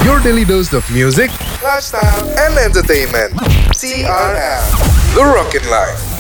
Your daily dose of music, lifestyle, and entertainment. TRL, The Rockin' Life.